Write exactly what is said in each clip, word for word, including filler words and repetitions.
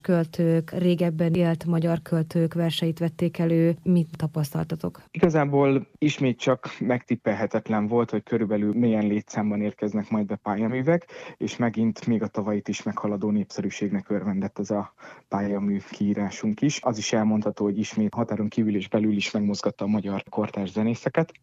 költők, régebben élt magyar költők verseit vették elő. Mit tapasztaltatok? Igazából ismét csak megtippelhetetlen volt, hogy körülbelül milyen létszámban érkeznek majd be pályaművek, és megint még a tavalyit is meghaladó népszerűségnek örvendett ez a pályamű kiírásunk is. Az is elmondható, hogy ismét határon kívül és belül is megmozgatta a magyar kortárs zenészeket.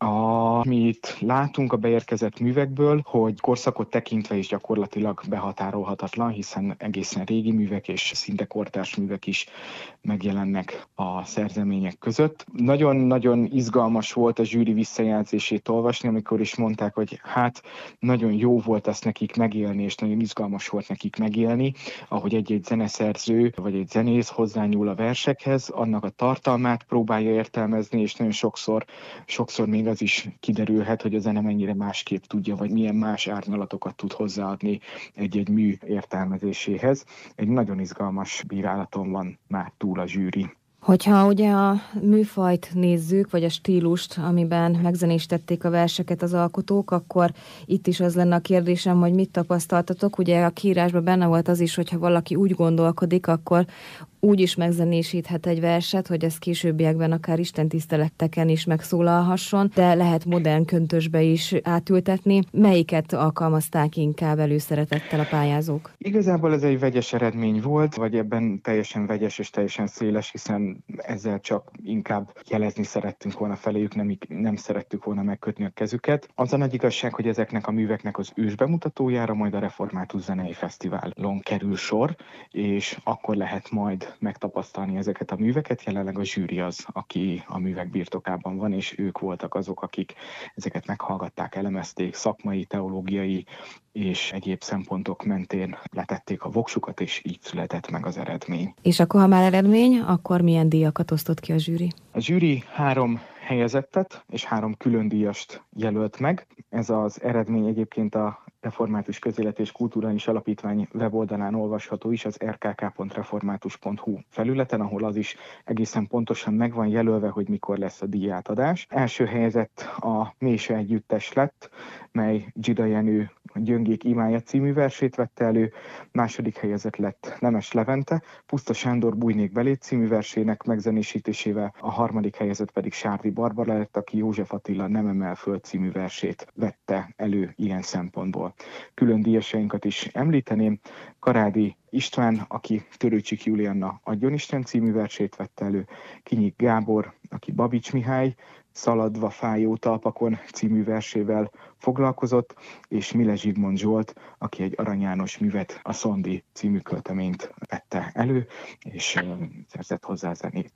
Amit látunk a beérkezett művekből, hogy korszakot tekintve is gyakorlatilag behatárolhatatlan, hiszen egészen régi művek és szinte kortárs művek is megjelennek a szerzemények között. Nagyon-nagyon izgalmas volt a zsűri visszajelzését olvasni, amikor is mondták, hogy hát nagyon jó volt ezt nekik megélni, és nagyon izgalmas volt nekik megélni, ahogy egy-egy zeneszerző vagy egy zenész hozzányúl a versekhez, annak a tartalmát próbálja értelmezni, és nagyon sokszor, sokszor még az is kiderülhet, hogy a zene mennyire másképp tudja, vagy milyen más árnyalatokat tud hozzáadni egy-egy mű értelmezéséhez. Egy nagyon izgalmas bírálaton van már túl a zsűri. Hogyha ugye a műfajt nézzük, vagy a stílust, amiben megzenésítették a verseket az alkotók, akkor itt is az lenne a kérdésem, hogy mit tapasztaltatok. Ugye a kiírásban benne volt az is, hogyha valaki úgy gondolkodik, akkor úgy is megzenésíthet egy verset, hogy ez későbbiekben akár istentiszteleteken is megszólalhasson, de lehet modern köntösbe is átültetni. Melyiket alkalmazták inkább előszeretettel a pályázók? Igazából ez egy vegyes eredmény volt, vagy ebben teljesen vegyes és teljesen széles, hiszen ezzel csak inkább jelezni szerettünk volna feléjük, nem, nem szerettük volna megkötni a kezüket. Az a nagy igazság, hogy ezeknek a műveknek az ősbemutatójára majd a Református Zenei Fesztiválon kerül sor, és akkor lehet majd megtapasztalni ezeket a műveket. Jelenleg a zsűri az, aki a művek birtokában van, és ők voltak azok, akik ezeket meghallgatták, elemezték, szakmai, teológiai és egyéb szempontok mentén letették a voksukat, és így született meg az eredmény. És akkor, ha már eredmény, akkor milyen díjakat osztott ki a zsűri? A zsűri három helyezettet és három külön díjast jelölt meg. Ez az eredmény egyébként a Református Közélet és Kulturális Alapítvány weboldalán olvasható is, az er ká ká pont református pont hú felületen, ahol az is egészen pontosan meg van jelölve, hogy mikor lesz a díjátadás. Első helyezett a Mése együttes lett, mely Dzsida Jenő Gyöngék imája című versét vette elő, második helyezett lett Nemes Levente, Puszta Sándor Bújnék belét című versének megzenésítésével, a harmadik helyezett pedig Sárdi Barbara lett, aki József Attila Nem emel föl című versét vette elő ilyen szempontból. Külön díjasainkat is említeném, Karádi István, aki Törőcsik Julianna Adjon Isten című versét vette elő, Kinyik Gábor, aki Babics Mihály Szaladva fájó talpakon című versével foglalkozott, és Mile Zsigmond Zsolt, aki egy Arany János művet, a Szondi című költeményt vette elő, és szerzett hozzá zenét.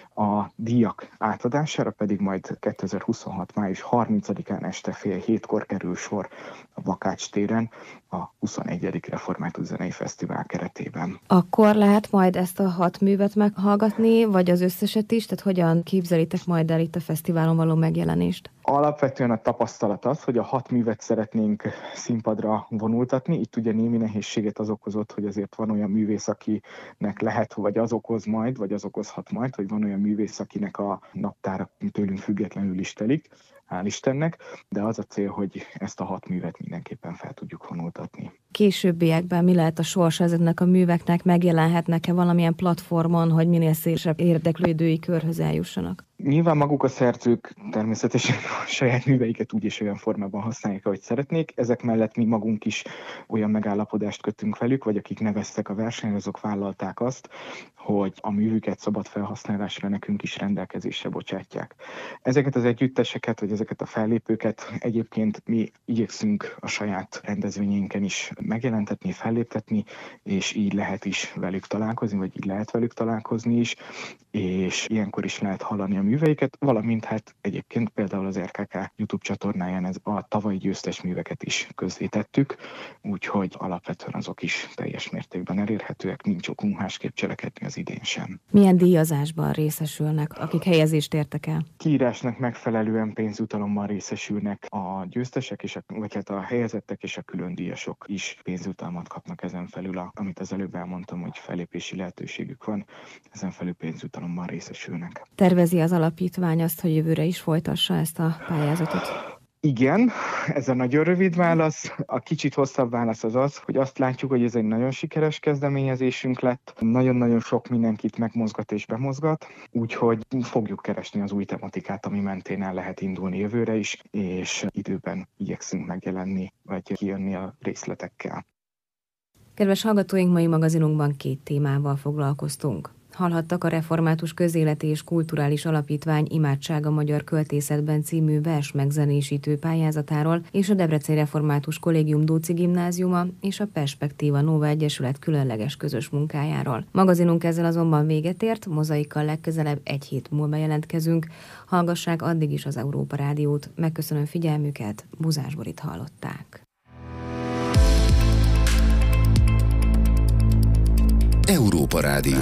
A díjak átadására pedig majd kétezer-huszonhat. május harmincadikán este fél hétkor kerül sor a Bakács téren, a huszonegyedik Református Zenei Fesztivál keretében. Akkor lehet majd ezt a hat művet meghallgatni, vagy az összeset is? Tehát hogyan képzelitek majd el itt a fesztiválon való megjelenést? Alapvetően a tapasztalat az, hogy a hat művet szeretnénk színpadra vonultatni. Itt ugye némi nehézséget az okozott, hogy azért van olyan művész, akinek lehet, vagy az okoz majd, vagy az okozhat majd, hogy van olyan művész, akinek a naptára tőlünk függetlenül is telik, hál' Istennek, de az a cél, hogy ezt a hat művet mindenképpen fel tudjuk vonultatni. Későbbiekben mi lehet a sorsa ezeknek a műveknek? Megjelenhetnek-e valamilyen platformon, hogy minél szélesebb érdeklődői körhöz eljussanak? Nyilván maguk a szerzők természetesen a saját műveiket úgy és olyan formában használják, ahogy szeretnék. Ezek mellett mi magunk is olyan megállapodást kötünk velük, vagy akik neveztek a versenyre, azok vállalták azt, hogy a művüket szabad felhasználásra nekünk is rendelkezésre bocsátják. Ezeket az együtteseket, vagy ezeket a fellépőket egyébként mi igyekszünk a saját rendezvényeinken is megjelentetni, felléptetni, és így lehet is velük találkozni, vagy így lehet velük találkozni is, és ilyenkor is lehet hallani a műveiket, valamint hát egyébként például az er ká ká YouTube csatornáján ez a tavalyi győztes műveket is közzétettük, úgyhogy alapvetően azok is teljes mértékben elérhetőek, nincs okunk másképp cselekedni az idén sem. Milyen díjazásban részesülnek, akik helyezést értek el? Kiírásnak megfelelően pénzjutalommal részesülnek a győztesek, és a, vagy hát a helyezettek és a külön díjasok is pénzjutalmat kapnak ezen felül, a, amit az előbb elmondtam, hogy fellépési lehetőségük van, ezen felül pénzjutalommal részesülnek. Tervezi az alapítvány azt, hogy jövőre is folytassa ezt a pályázatot? Igen, ez a nagyon rövid válasz. A kicsit hosszabb válasz az az, hogy azt látjuk, hogy ez egy nagyon sikeres kezdeményezésünk lett. Nagyon-nagyon sok mindenkit megmozgat és bemozgat, úgyhogy fogjuk keresni az új tematikát, ami mentén el lehet indulni jövőre is, és időben igyekszünk megjelenni, vagy kijönni a részletekkel. Kedves hallgatóink, mai magazinunkban két témával foglalkoztunk. Hallhattak a Református Közéleti és Kulturális Alapítvány Imádság a magyar költészetben című vers megzenésítő pályázatáról és a Debreceni Református Kollégium Dóczy Gimnáziuma és a Perspektíva Nova Egyesület különleges közös munkájáról. Magazinunk ezzel azonban véget ért, Mozaikkal legközelebb egy hét múlva jelentkezünk. Hallgassák addig is az Európa Rádiót. Megköszönöm figyelmüket, Buzás Borit hallották. Európa Rádió.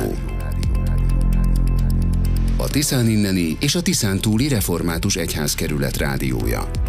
A Tiszán inneni és a Tiszán túli református egyházkerület rádiója.